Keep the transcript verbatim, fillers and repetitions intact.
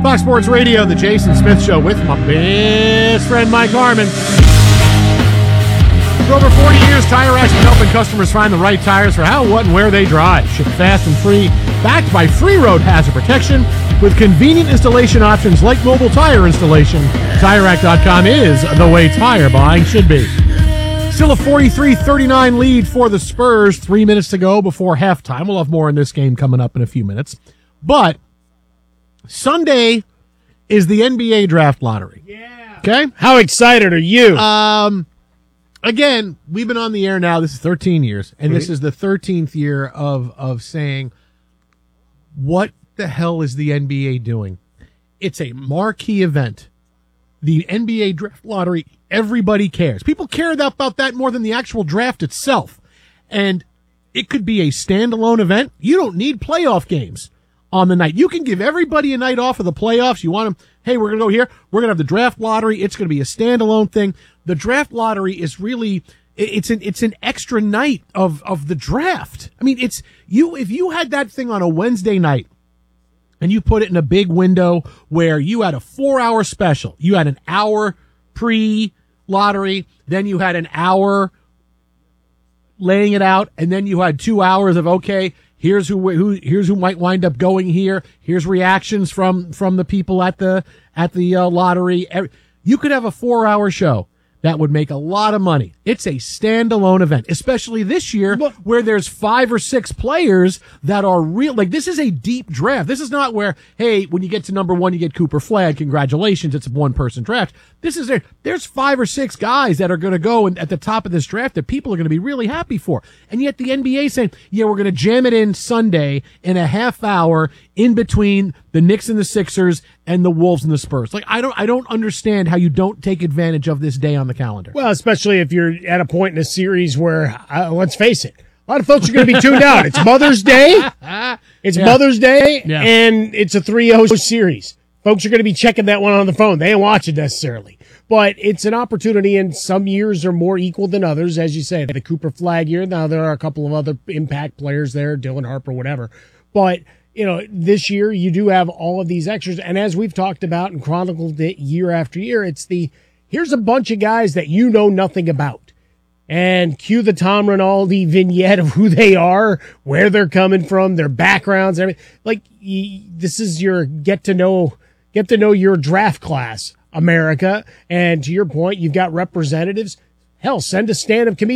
Fox Sports Radio, the Jason Smith Show with my best friend Mike Harmon. For over forty years, Tire Rack's been helping customers find the right tires for how, what, and where they drive. Shipped fast and free, backed by free road hazard protection with convenient installation options like mobile tire installation. Tire Rack dot com is the way tire buying should be. Still a forty-three thirty-nine lead for the Spurs. Three minutes to go before halftime. We'll have more in this game coming up in a few minutes. But Sunday is the N B A draft lottery. Yeah. Okay? How excited are you? Um, again, we've been on the air now. This is thirteen years, and Mm-hmm. this is the thirteenth year of, of saying, what the hell is the N B A doing? It's a marquee event. The N B A draft lottery, everybody cares. People care about that more than the actual draft itself. And it could be a standalone event. You don't need playoff games on the night. You can give everybody a night off of the playoffs. You want them, hey, we're going to go here. We're going to have the draft lottery. It's going to be a standalone thing. The draft lottery is really, it's an, it's an extra night of, of the draft. I mean, it's you, if you had that thing on a Wednesday night and you put it in a big window where you had a four hour special, you had an hour pre lottery, then you had an hour laying it out, and then you had two hours of, okay, Here's who, who, here's who might wind up going here. Here's reactions from, from the people at the, at the uh, lottery. You could have a four hour show that would make a lot of money. It's a standalone event, especially this year where there's five or six players that are real. Like, this is a deep draft. This is not where, hey, when you get to number one, you get Cooper Flagg. Congratulations. It's a one person draft. This is there. There's five or six guys that are going to go at the top of this draft that people are going to be really happy for. And yet the N B A saying, yeah, we're going to jam it in Sunday in a half hour in between the Knicks and the Sixers and the Wolves and the Spurs. Like, I don't, I don't understand how you don't take advantage of this day on the calendar. Well, especially if you're at a point in a series where, uh, let's face it, a lot of folks are going to be tuned out. It's Mother's Day. It's Yeah. Mother's Day, Yeah. and it's a three oh series. Folks are going to be checking that one on the phone. They ain't watching necessarily. But it's an opportunity, and some years are more equal than others, as you say. The Cooper Flagg year, now there are a couple of other impact players there, Dylan Harper, whatever. But, you know, this year you do have all of these extras. And as we've talked about and chronicled it year after year, it's the, here's a bunch of guys that you know nothing about. And cue the Tom Rinaldi vignette of who they are, where they're coming from, their backgrounds, everything. Like, y- this is your get to know, get to know your draft class, America. And to your point, you've got representatives. Hell, send a stand of comedians.